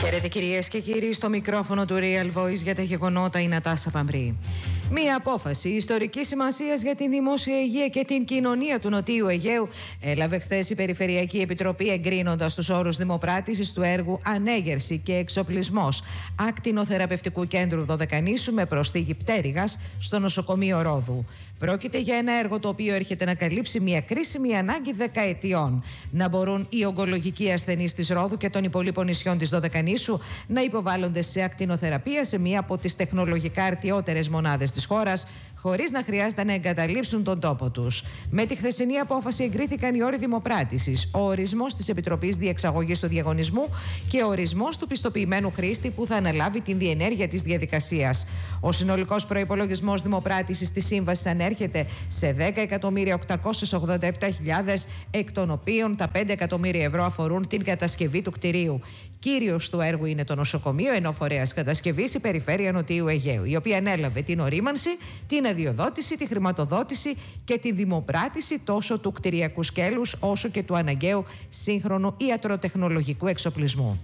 Χαίρετε κυρίες και κύριοι, στο μικρόφωνο του Real Voice για τα γεγονότα η Νατάσα Παμπρή. Μία απόφαση ιστορικής σημασίας για την δημόσια υγεία και την κοινωνία του Νοτίου Αιγαίου έλαβε χθες η Περιφερειακή Επιτροπή, εγκρίνοντας τους όρους δημοπράτησης του έργου Ανέγερση και Εξοπλισμός Ακτινοθεραπευτικού Κέντρου Δωδεκανήσου με προσθήκη πτέρυγας στο νοσοκομείο Ρόδου. Πρόκειται για ένα έργο το οποίο έρχεται να καλύψει μια κρίσιμη ανάγκη δεκαετιών. Να μπορούν οι ογκολογικοί ασθενείς της Ρόδου και των υπολείπων νησιών της Δωδεκανήσου να υποβάλλονται σε ακτινοθεραπεία σε μία από τις τεχνολογικά αρτιότερες μονάδες της χώρας, χωρίς να χρειάζεται να εγκαταλείψουν τον τόπο τους. Με τη χθεσινή απόφαση εγκρίθηκαν οι όροι δημοπράτησης, ο ορισμός της Επιτροπής Διεξαγωγής του Διαγωνισμού και ο ορισμός του πιστοποιημένου χρήστη που θα αναλάβει την διενέργεια της διαδικασίας. Ο συνολικός προϋπολογισμός δημοπράτησης της σύμβασης ανέρχεται σε 10.887.000, εκ των οποίων τα 5 εκατομμύρια ευρώ αφορούν την κατασκευή του κτηρίου. Κύριος του έργου είναι το νοσοκομείο, ενώ φορέας κατασκευής η Περιφέρεια Νοτιού Αιγαίου, η οποία ανέλαβε την ορίμανση, την αδειοδότηση, τη χρηματοδότηση και τη δημοπράτηση τόσο του κτηριακού σκέλους όσο και του αναγκαίου σύγχρονου ιατροτεχνολογικού εξοπλισμού.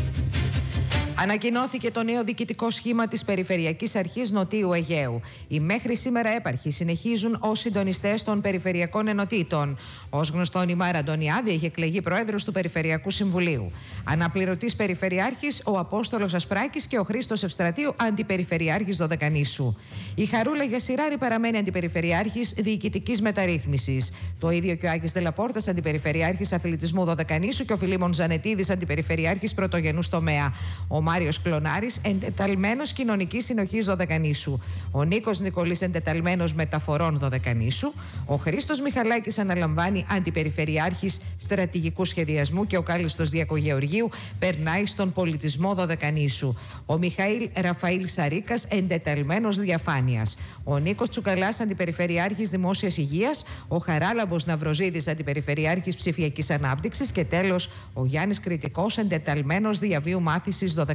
Ανακοινώθηκε το νέο διοικητικό σχήμα της Περιφερειακής Αρχής Νοτίου Αιγαίου. Οι μέχρι σήμερα έπαρχοι συνεχίζουν ως συντονιστές των Περιφερειακών Ενωτήτων. Ως γνωστόν, η Μάρα Αντωνιάδη έχει εκλεγεί πρόεδρος του Περιφερειακού Συμβουλίου. Αναπληρωτής Περιφερειάρχης ο Απόστολος Ασπράκης και ο Χρήστος Ευστρατείου αντιπεριφερειάρχης Δωδεκανήσου. Η Χαρούλα Γιασιράρη παραμένει αντιπεριφερειάρχης διοικητικής μεταρρύθμισης. Το ίδιο και ο Άκης Δελαπόρτας αντιπεριφερειάρχης αθλητισμού Δωδεκανήσου και ο Φιλίμων Ζανετίδης αντιπεριφερειάρχης πρωτογενούς τομέα. Ο Μάριος Κλωνάρης εντεταλμένος κοινωνικής συνοχής Δωδεκανήσου. Ο Νίκος Νικολής εντεταλμένος μεταφορών Δωδεκανήσου. Ο Χρήστος Μιχαλάκης αναλαμβάνει αντιπεριφερειάρχης στρατηγικού σχεδιασμού και ο Κάλιστος Διακογεωργίου περνάει στον πολιτισμό Δωδεκανήσου. Ο Μιχαήλ Ραφαήλ Σαρίκας εντεταλμένος διαφάνειας. Ο Νίκος Τσουκαλάς αντιπεριφερειάρχης δημόσιας υγείας. Ο Χαράλαμπος Ναυροζίδης αντιπεριφερειάρχης ψηφιακής ανάπτυξης. Και τέλος ο Γιάννης Κρητικός εντεταλμένος διαβίου μάθησης Δωδεκανήσου.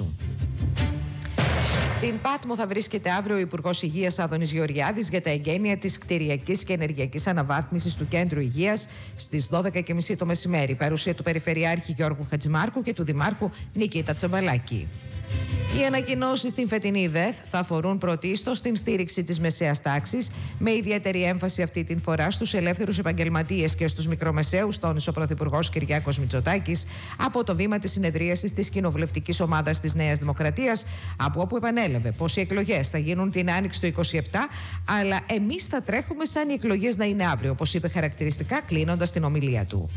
Στην Πάτμο θα βρίσκεται αύριο ο Υπουργός Υγείας Άδωνης Γεωργιάδης για τα εγγένεια της κτηριακής και ενεργειακής αναβάθμισης του Κέντρου Υγείας στις 12:30 το μεσημέρι. Παρουσία του Περιφερειάρχη Γιώργου Χατζημάρκου και του Δημάρχου Νικήτα Τσαμπαλάκη. Οι ανακοινώσεις στην φετινή ΔΕΘ θα αφορούν πρωτίστως την στήριξη της μεσαίας τάξης, με ιδιαίτερη έμφαση αυτή την φορά στους ελεύθερους επαγγελματίες και στους μικρομεσαίους, τόνισε ο Πρωθυπουργός Κυριάκος Μητσοτάκης από το βήμα της συνεδρίασης της κοινοβουλευτικής ομάδας της Νέας Δημοκρατίας, από όπου επανέλαβε πως οι εκλογές θα γίνουν την Άνοιξη του 2027, αλλά εμείς θα τρέχουμε σαν οι εκλογές να είναι αύριο, όπως είπε χαρακτηριστικά κλείνοντας την ομιλία του.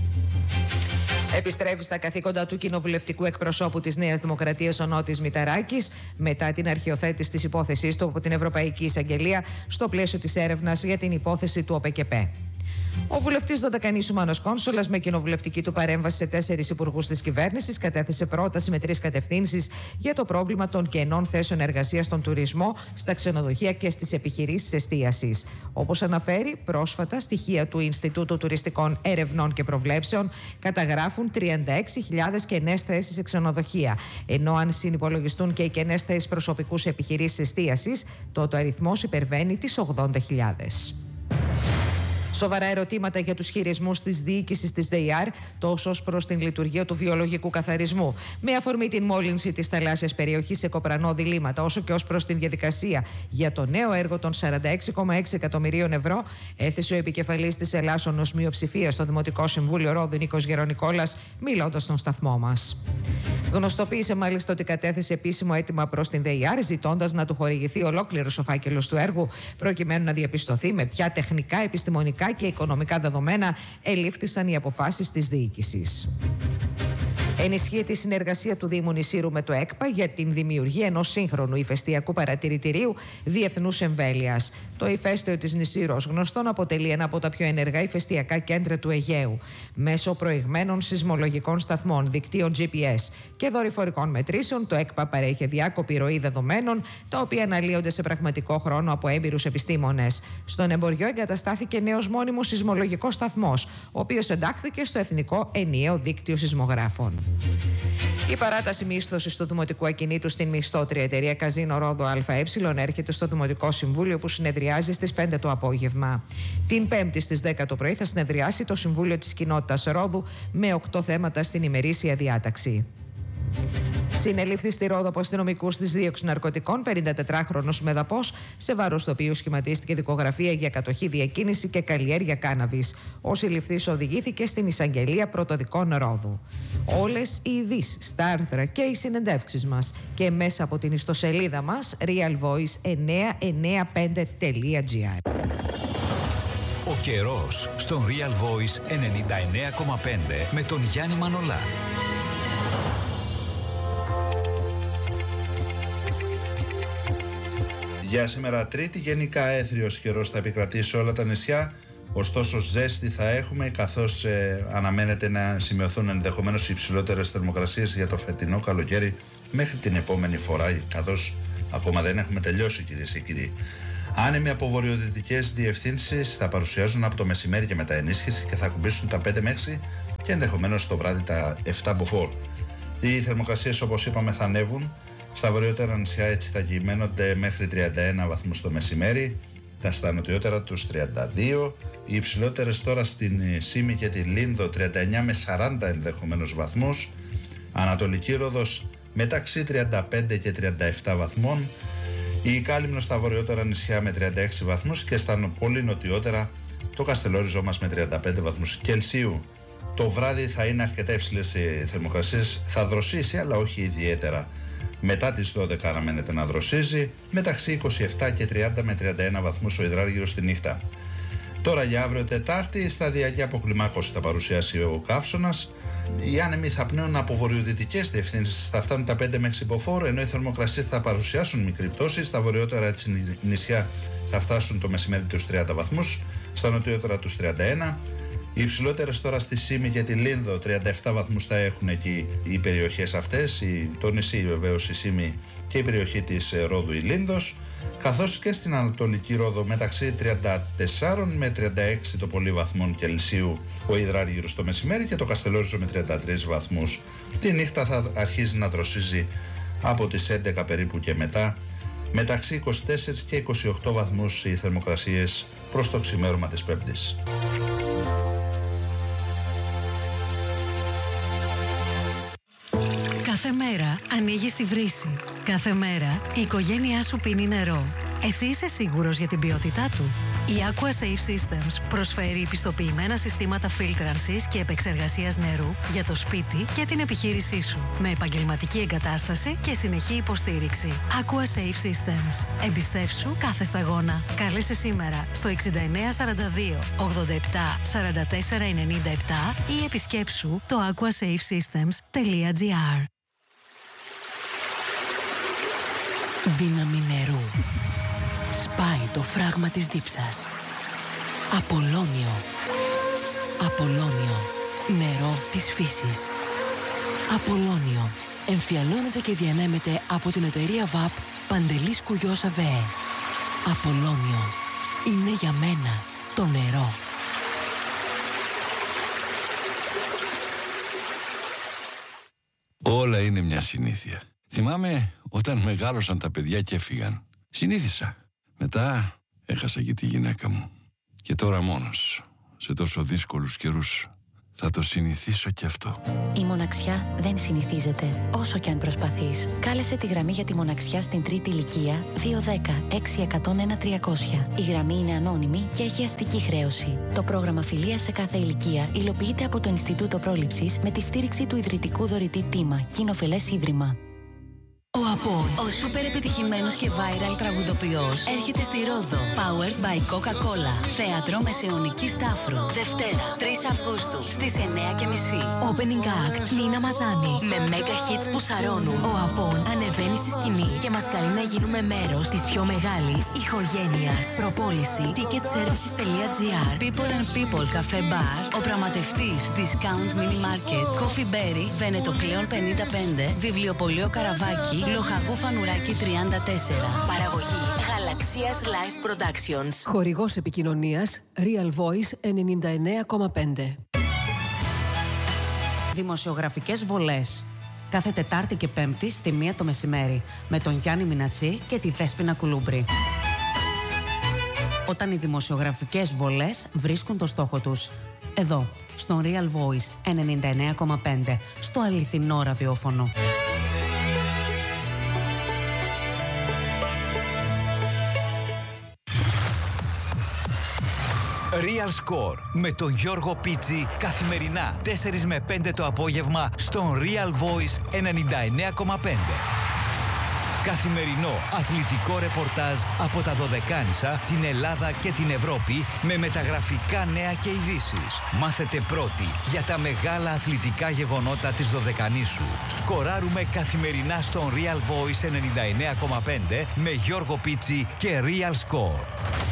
Επιστρέφει στα καθήκοντα του κοινοβουλευτικού εκπροσώπου της Νέας Δημοκρατίας ο Νότης Μηταράκης μετά την αρχιοθέτηση της υπόθεσής του από την Ευρωπαϊκή Εισαγγελία στο πλαίσιο της έρευνας για την υπόθεση του ΟΠΕΚΕΠΕ. Ο βουλευτής Δωδεκανήσου Μάνος Κόνσολας, με κοινοβουλευτική του παρέμβαση σε 4 υπουργούς της κυβέρνησης, κατέθεσε πρόταση με 3 κατευθύνσεις για το πρόβλημα των κενών θέσεων εργασίας στον τουρισμό, στα ξενοδοχεία και στις επιχειρήσεις εστίασης. Όπως αναφέρει, πρόσφατα στοιχεία του Ινστιτούτου Τουριστικών Ερευνών και Προβλέψεων καταγράφουν 36.000 κενές θέσεις σε ξενοδοχεία. Ενώ αν συνυπολογιστούν και οι κενές θέσεις προσωπικού σε επιχειρήσεις εστίασης, τότε ο αριθμός υπερβαίνει τις 80.000. Σοβαρά ερωτήματα για τους χειρισμούς της διοίκησης της ΔΕΙΑΡ, τόσο ως προς την λειτουργία του βιολογικού καθαρισμού, με αφορμή την μόλυνση της θαλάσσιας περιοχής σε κοπρανό διλήμματα, όσο και ως προς την διαδικασία για το νέο έργο των 46,6 εκατομμυρίων ευρώ, έθεσε ο επικεφαλής της Ελλάσσονος μειοψηφίας στο Δημοτικό Συμβούλιο Ρόδου, Νίκος Γερονικόλας, μιλώντας στον σταθμό μας. Γνωστοποίησε μάλιστα ότι κατέθεσε επίσημο αίτημα προς την ΔΕΙΑΡ, ζητώντας να του χορηγηθεί ολόκληρος ο φάκελος του έργου, προκειμένου να διαπιστωθεί με ποια τεχνικά, επιστημονικά και οικονομικά δεδομένα ελήφθησαν οι αποφάσεις της διοίκησης. Ενισχύεται η συνεργασία του Δήμου Νησύρου με το ΕΚΠΑ για την δημιουργία ενός σύγχρονου ηφαιστειακού παρατηρητηρίου διεθνούς εμβέλειας. Το ηφαίστειο της Νησύρου, ως γνωστόν, αποτελεί ένα από τα πιο ενεργά ηφαιστειακά κέντρα του Αιγαίου. Μέσω προηγμένων σεισμολογικών σταθμών, δικτύων GPS και δορυφορικών μετρήσεων, το ΕΚΠΑ παρέχει διάκοπη ροή δεδομένων, τα οποία αναλύονται σε πραγματικό χρόνο από έμπειρους επιστήμονες. Στον Εμποριό εγκαταστάθηκε νέος μόνιμος σεισμολογικός σταθμός, ο οποίος εντάχθηκε στο Εθνικό Ενιαίο Δίκτυο Σεισμογράφων. Η παράταση μίσθωσης του Δημοτικού Ακινήτου στην μισθώτρια εταιρεία Καζίνο Ρόδο ΑΕ έρχεται στο Δημοτικό Συμβούλιο, που συνεδριάζει στις 5 το απόγευμα. Την Πέμπτη στις 10 το πρωί θα συνεδριάσει το Συμβούλιο της Κοινότητας Ρόδου με 8 θέματα στην ημερήσια διάταξη. Συνελήφθη στη Ρόδο από αστυνομικούς της δίωξης ναρκωτικών 54χρονος Μεδαπός, σε βάρος του οποίου σχηματίστηκε δικογραφία για κατοχή, διακίνηση και καλλιέργεια κάναβης. Ο συλληφθής οδηγήθηκε στην εισαγγελία πρωτοδικών Ρόδου. Όλες οι ειδήσεις στα άρθρα και οι συνεντεύξεις μας και μέσα από την ιστοσελίδα μας realvoice995.gr. Ο καιρός στον Real Voice 99,5 με τον Γιάννη Μανολά. Για σήμερα Τρίτη, γενικά έθριος καιρός θα επικρατήσει σε όλα τα νησιά, ωστόσο ζέστη θα έχουμε, καθώς αναμένεται να σημειωθούν ενδεχομένως υψηλότερες θερμοκρασίες για το φετινό καλοκαίρι μέχρι την επόμενη φορά, καθώς ακόμα δεν έχουμε τελειώσει, κυρίες και κύριοι. Άνεμοι από βορειοδυτικές διευθύνσεις θα παρουσιάζουν από το μεσημέρι και μετά ενίσχυση και θα ακουμπήσουν τα 5 με 6 και ενδεχομένως το βράδυ τα 7 μποφόρ. Οι θερμοκρασίες, όπως είπαμε, θα ανέβουν. Στα βορειότερα νησιά έτσι θα κυμαίνονται μέχρι 31 βαθμούς το μεσημέρι, στα νοτιότερα τους 32, οι υψηλότερες τώρα στην Σύμη και τη Λίνδο 39 με 40 ενδεχομένως βαθμούς, Ανατολική Ρόδος μεταξύ 35 και 37 βαθμών, η Κάλυμνο στα βορειότερα νησιά με 36 βαθμούς και στα πολύ νοτιότερα το Καστελόριζό μας με 35 βαθμούς Κελσίου. Το βράδυ θα είναι αρκετά υψηλές οι θερμοκρασίες, θα δροσίσει αλλά όχι ιδιαίτερα. Μετά τις 12 αναμένεται να δροσίζει, μεταξύ 27 και 30 με 31 βαθμούς ο υδράργυρος τη νύχτα. Τώρα για αύριο Τετάρτη, σταδιακή αποκλιμάκωση θα παρουσιάσει ο καύσωνας. Οι άνεμοι θα πνέουν από βορειοδυτικές διευθύνσεις, θα φτάνουν τα 5 με 6 μποφόρ, ενώ οι θερμοκρασίες θα παρουσιάσουν μικρή πτώση. Στα βορειότερα νησιά θα φτάσουν το μεσημέρι τους 30 βαθμούς, στα νοτιότερα τους 31. Οι υψηλότερες τώρα στη Σύμη και τη Λίνδο 37 βαθμούς θα έχουν εκεί οι περιοχές αυτές, το νησί βεβαίως η Σύμη και η περιοχή της Ρόδου η Λίνδος, καθώς και στην Ανατολική Ρόδο μεταξύ 34 με 36 το πολύ βαθμών Κελσίου ο υδράργυρος το μεσημέρι και το Καστελόριζο με 33 βαθμούς. Τη νύχτα θα αρχίζει να δροσίζει από τις 11 περίπου και μετά, μεταξύ 24 και 28 βαθμούς οι θερμοκρασίες προς το ξημέρωμα της Πέμπτης. Κάθε μέρα ανοίγεις τη βρύση. Κάθε μέρα η οικογένειά σου πίνει νερό. Εσύ είσαι σίγουρος για την ποιότητά του? Η Aqua Safe Systems προσφέρει πιστοποιημένα συστήματα φίλτρανσης και επεξεργασίας νερού για το σπίτι και την επιχείρησή σου, με επαγγελματική εγκατάσταση και συνεχή υποστήριξη. Aqua Safe Systems. Εμπιστεύσου κάθε σταγόνα. Κάλεσε σήμερα στο 6942 87 44 97 ή επισκέψου το aquasafesystems.gr. Δύναμη νερού. Σπάει το φράγμα της δίψας. Απολώνιο. Απολώνιο. Νερό της φύσης. Απολώνιο. Εμφιαλώνεται και διανέμεται από την εταιρεία ΒΑΠ Παντελής Κουγιός ΑΒΕ. Απολώνιο. Είναι για μένα το νερό. Όλα είναι μια συνήθεια. Θυμάμαι όταν μεγάλωσαν τα παιδιά και έφυγαν. Συνήθισα. Μετά έχασα και τη γυναίκα μου. Και τώρα μόνος, σε τόσο δύσκολους καιρούς, θα το συνηθίσω κι αυτό. Η μοναξιά δεν συνηθίζεται, όσο κι αν προσπαθείς. Κάλεσε τη γραμμή για τη μοναξιά στην τρίτη ηλικία 210-6101-300. Η γραμμή είναι ανώνυμη και έχει αστική χρέωση. Το πρόγραμμα φιλίας σε κάθε ηλικία υλοποιείται από το Ινστιτούτο Πρόληψης με τη στήριξη του ιδρυτικού δωρητή Τίμα, Κοινοφελές Ίδρυμα. Ο Απόν, ο σούπερ επιτυχημένος και viral τραγουδοποιός, έρχεται στη Ρόδο. Powered by Coca-Cola. Θέατρο Μεσαιωνικής Τάφρου. Δευτέρα, 3 Αυγούστου, στις 9:30. Opening act, Νίνα Μαζάνη. Με mega hits που σαρώνουν. Ο Απόν ανεβαίνει στη σκηνή και μας καλεί να γίνουμε μέρος της πιο μεγάλης ηχογένειας. Προπόληση, ticketservices.gr. People and People Cafe Bar. Ο πραγματευτής, Discount Mini Market. Coffee Berry, Βενετοκλέον 55. Βιβλιοπωλείο Καραβάκι. Λοχαγού Φανουράκη 34. Παραγωγή Γαλαξίας Live Productions. Χορηγός επικοινωνίας Real Voice 99,5. Δημοσιογραφικές βολές. Κάθε Τετάρτη και Πέμπτη στη 1 το μεσημέρι. Με τον Γιάννη Μινατσί και τη Δέσποινα Κουλούμπρη. Όταν οι δημοσιογραφικές βολές βρίσκουν το στόχο τους. Εδώ, στον Real Voice 99,5. Στο αληθινό ραδιόφωνο. Real Score με τον Γιώργο Πίτσι καθημερινά 4 με 5 το απόγευμα στον Real Voice 99,5. Καθημερινό αθλητικό ρεπορτάζ από τα Δωδεκάνησα, την Ελλάδα και την Ευρώπη με μεταγραφικά νέα και ειδήσεις. Μάθετε πρώτοι για τα μεγάλα αθλητικά γεγονότα της Δωδεκανήσου. Σκοράρουμε καθημερινά στον Real Voice 99,5 με Γιώργο Πίτσι και Real Score.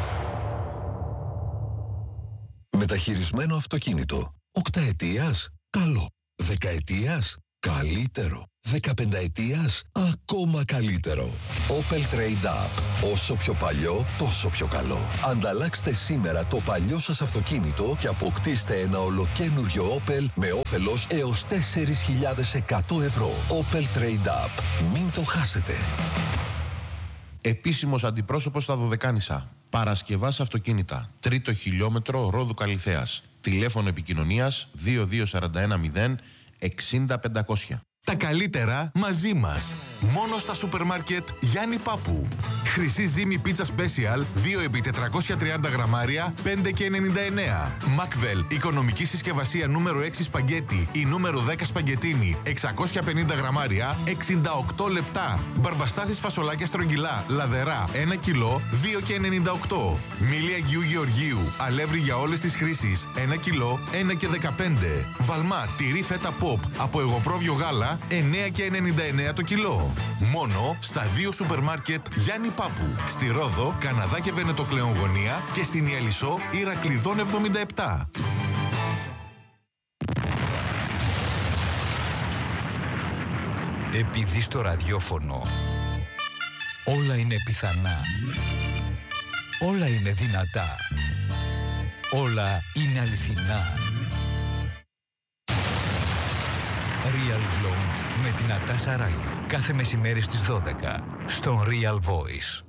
Μεταχειρισμένο αυτοκίνητο. 8 ετίας, καλό. 10 ετίας, καλύτερο. 15 ετίας, ακόμα καλύτερο. Opel Trade Up. Όσο πιο παλιό, τόσο πιο καλό. Ανταλλάξτε σήμερα το παλιό σας αυτοκίνητο και αποκτήστε ένα ολοκένουργιο Opel με όφελος έως 4.100 ευρώ. Opel Trade Up. Μην το χάσετε. Επίσημος αντιπρόσωπος στα Δωδεκάνησα. Παρασκευάς αυτοκίνητα. 3ο χιλιόμετρο Ρόδου Καλιθέας. Τηλέφωνο επικοινωνίας 22410 60500. Τα καλύτερα μαζί μας. Μόνο στα σούπερ μάρκετ Γιάννη Πάπου. Χρυσή ζύμη πίτσα special 2x430 γραμμάρια 5,99. Μακβέλ οικονομική συσκευασία νούμερο 6 σπαγκέτι ή νούμερο 10 σπαγκετίνι 650 γραμμάρια 68 λεπτά. Μπαρμπαστάθης φασολάκια στρογγυλά λαδερά 1 κιλό 2,98. Μήλι Αγίου Γεωργίου αλεύρι για όλες τις χρήσεις 1 κιλό 1,15. Βαλμά τυρί φέτα pop από εγωπρόβιο γάλα 9,99 το κιλό. Μόνο στα 2 σούπερ μάρκετ Γιάννη Πάπου. Στη Ρόδο, Καναδά και Βενετοκλέον γωνία και στην Ιαλισσό Ηρακλειδών 77. Επειδή στο ραδιόφωνο όλα είναι πιθανά, όλα είναι δυνατά, όλα είναι αληθινά. Real Blonde με την Νατάσα Ράγιου. Κάθε μεσημέρι στις 12 στον Real Voice.